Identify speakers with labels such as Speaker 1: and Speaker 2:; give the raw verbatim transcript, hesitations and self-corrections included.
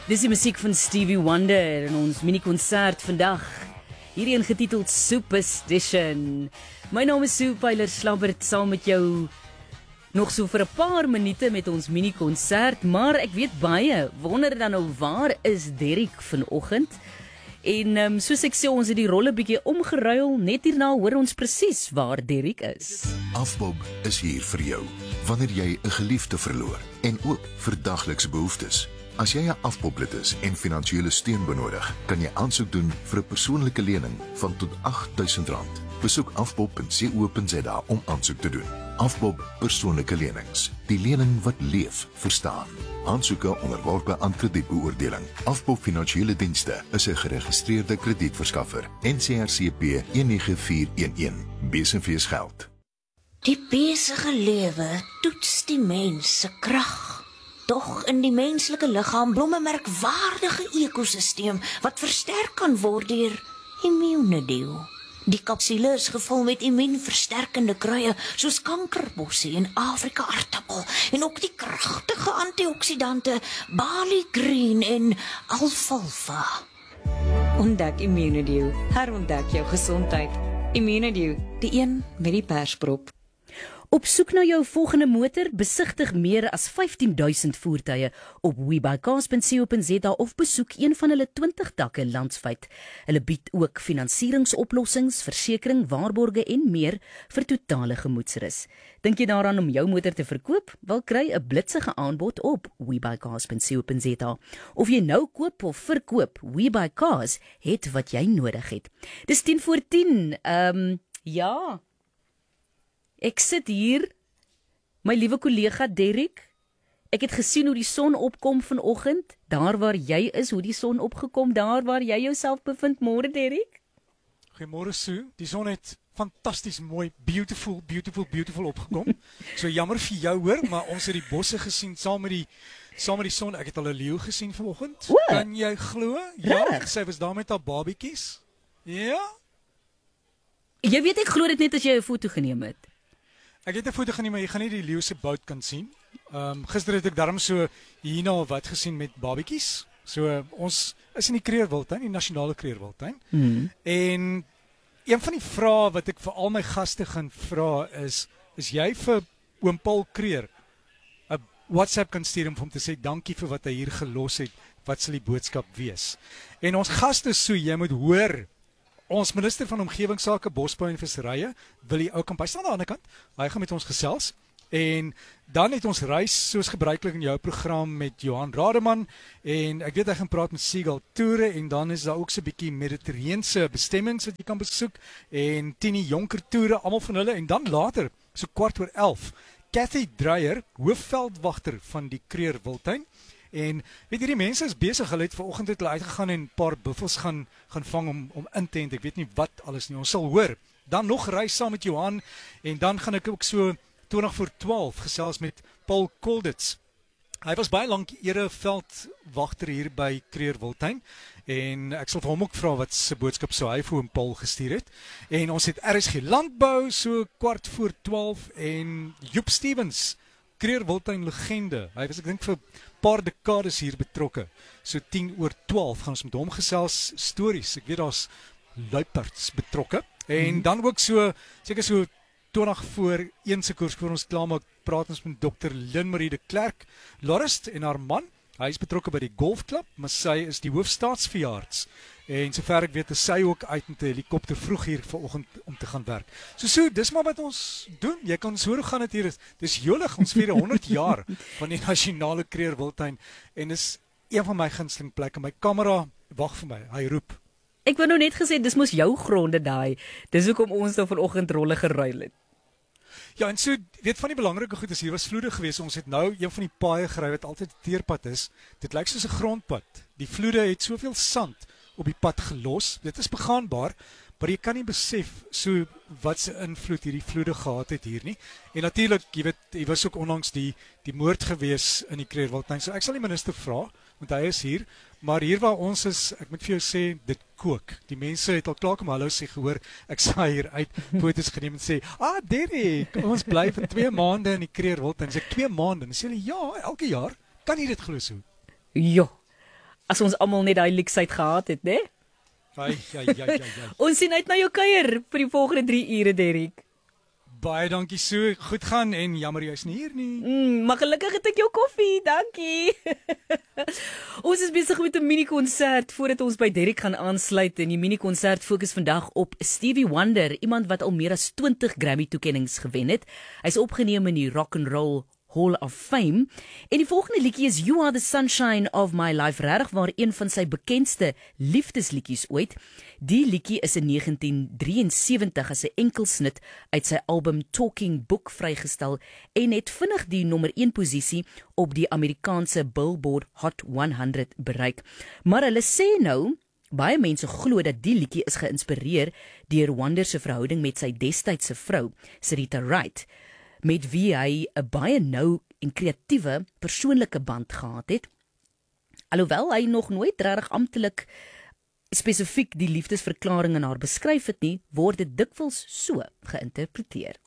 Speaker 1: Dis die musiek van Stevie Wonder in ons mini-konsert vandag. Hierdie een getiteld Superstition. My naam is Sue Pyler Slabbert, saam met jou nog so vir 'n paar minute met ons mini-konsert, maar ek weet baie wonder dan nou waar is Derrick vanoggend? En um, soos ek sê, ons het die rolle bietjie omgeruil. Net hierna hoor ons presies waar Derrick is.
Speaker 2: Afbob is hier vir jou wanneer jy 'n geliefde verloor en ook vir daglikse behoeftes. As jy 'n afboblid is en finansiële steun benodig, kan jy aansoek doen vir 'n persoonlike lening van tot agt duisend rand. Besoek afbob punt co punt za om aansoek te doen. Afbob persoonlike lenings. Die lening wat leef, verstaan. Aansoeke onderworpe aan kredietbeoordeling. Afbob Finansiële Dienste is 'n geregistreerde kredietverskaffer. N C R C P een nege vier een een. Bees en Vees Geld.
Speaker 3: Die besige lewe toets die mens se krag. Tog in die menslike liggaam blom 'n merkwaardige ekosisteem wat versterk kan word deur immuunedeel. Die kapsule is gevul met immuunversterkende kruie soos kankerbossie en Afrika aartappel en ook die kragtige antioksidante Bali Green en alfalfa.
Speaker 4: Ontdek Immunedew, herontdek jou gesondheid. Immunedew, die een met die persprop.
Speaker 1: Op soek na jou volgende motor, besigtig meer as vyftien duisend voertuie op webuycars punt co punt za of besoek een van hulle twintig takke landwyd. Hulle bied ook finansieringsoplossings, versekering, waarborge en meer vir totale gemoedsrus. Dink jy daaraan om jou motor te verkoop? Wel, kry 'n blitsige aanbod op webuycars punt co punt za. Of jy nou koop of verkoop, WeBuyCars het wat jy nodig het. Dis tien voor tien. Ehm um, ja. Ek sit hier, my liewe kollega Derrick. Ek het gesien hoe die son opkom vanoggend, daar waar jy is, hoe die son opgekom, daar waar jy jouself bevind. Môre Derrick.
Speaker 5: Goeiemôre Sue, die son het fantasties mooi, beautiful, beautiful, beautiful opgekom. So jammer vir jou hoor, maar ons het die bosse gesien saam met die saam met die son. Ek het al 'n leeu gesien vanoggend. Kan jy glo? Ja, sy was daar met haar babietjies. Ja.
Speaker 1: Jy weet ek glo dit net as jy 'n foto geneem het.
Speaker 5: Ek het 'n foto geneem, maar jy gaan nie die leeu se bout kan sien. Ehm um, gister het ek darm so hierna of wat gesien met babietjies. So uh, ons is in die Kreerwiltuin, die nasionale Kreerwiltuin.
Speaker 1: Hmm.
Speaker 5: En een van die vrae wat ek vir al my gaste gaan vra is, is jy vir oom Paul Kreer 'n WhatsApp kan stuur om hom te sê dankie vir wat hy hier gelos het, wat sal die boodskap wees? En ons gaste so, jy moet hoor. Ons minister van Omgewingsake, Bosbou en Visserye, Willie Oukamp, hy staan aan die ander kant, hy gaan met ons gesels, en dan het ons reis, soos gebruiklik in jou program, met Johan Rademan, en ek weet hy gaan praat met Seagull Toere, en dan is daar ook so 'n bietjie Mediterrane bestemmings wat jy kan besoek, en Tini Jonker Toere, almal van hulle, en dan later, so kwart oor elf, Cathy Dreyer, hoofveldwagter van die Kreerwiltuin. En weet jy, die mense is besig, hulle het vanoggend het hulle uitgegaan en 'n paar buffels gaan gaan vang om om in te ent. Ek weet nie wat alles nie. Ons sal hoor. Dan nog reis saam met Johan en dan gaan ek ook so twintig voor twaalf gesels met Paul Kolditz. Hy was baie lank ereveldwagter hier by Kreerwiltuin en ek sal vir hom ook vra wat se boodskap sou hy vir hom Paul gestuur het. En ons het R S G Landbou so kwart voor twaalf en Joep Stevens, Kreerwiltuin legende. Hy was ek dink vir paar dekades hier betrokke. So tien oor twaalf gaan ons met hom gesels stories. Ek weet daar's luiperds betrokke. En mm. dan ook so seker so twintig voor een se koers voor ons klaar maak, praat ons met dokter Lynn-Marie de Klerk, Lorist en haar man. Hy is betrokke by die golfklub, maar sy is die hoofstaatsveearts. En sover ek weet, is sy ook uit met 'n helikopter vroeg hier vanoggend om te gaan werk. So so, dis maar wat ons doen. Jy kan so gaan dit hier is. Dis jolig, ons vier honderd jaar van die nasionale Kreerwiltuin en dis een van my gunsteling plekke. My kamera wag vir my. Hy roep.
Speaker 1: Ek wou nou net gesê dis mos jou gronde daai. Dis hoekom ons nou vanoggend rolle geruil het.
Speaker 5: Ja, en so, weet van die belangrike goed is, hier was vloede geweest, ons het nou een van die paaie gery wat altyd 'n teerpad is, dit lyk soos 'n grondpad, die vloede het soveel sand op die pad gelos, dit is begaanbaar, maar jy kan nie besef so wat se invloed hierdie vloede gehad het hier nie, en natuurlik, jy weet, hier was ook onlangs die, die moord gewees in die Kreerwiltuin, so ek sal die minister vra, want hy is hier, maar hier waar ons is, ek moet vir jou sê, dit kook. Die mense het al klaar kom hallo sê gehoor, ek saai hier uit, foto's geneem en sê, ah Derrick, ons bly vir twee maande in die Kreerwiltuin, en sê ek twee maande, en sê hulle, ja, elke jaar, kan jy dit glo so?
Speaker 1: Ja, As ons almal net daai leksheid gehad het, né?
Speaker 5: Ai, ai, ai, ai, ai.
Speaker 1: Ons sien uit na jou kuier vir die volgende drie ure, Derrick.
Speaker 5: Baie dankie, so goed gaan en jammer jy's nie hier nie.
Speaker 1: Mm, maar gelukkig het ek jou koffie, dankie. Ons is besig met 'n mini-konsert voordat ons by Derrick gaan aansluit en die mini-konsert fokus vandag op Stevie Wonder, iemand wat al meer as twintig Grammy-toekennings gewen het. Hy's opgeneem in die Rock and Roll Hall of Fame. En die volgende liedjie is You Are the Sunshine of My Life, regtig waar een van sy bekendste liefdesliedjies ooit. Die liedjie is in negentien drieënsewentig as 'n enkelsnit uit sy album Talking Book vrygestel en het vinnig die nommer een posisie op die Amerikaanse Billboard Hot honderd bereik. Maar hulle sê nou, baie mense glo dat die liedjie is geïnspireer deur Wonder se verhouding met sy destydse vrou, Syreeta Wright, met wie hy 'n baie nou en kreatiewe persoonlike band gehad het. Alhoewel hy nog nooit regtig amptelik spesifiek die liefdesverklaring aan haar beskryf het nie, word dit dikwels so geïnterpreteer.